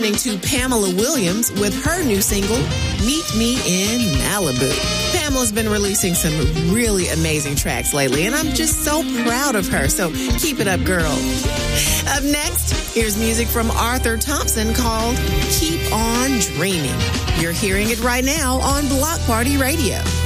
listening to Pamela Williams with her new single, Meet Me in Malibu. Pamela's been releasing some really amazing tracks lately, and I'm just so proud of her. So keep it up, girl. Up next, here's music from Arthur Thompson called Keep On Dreaming. You're hearing it right now on Block Party Radio.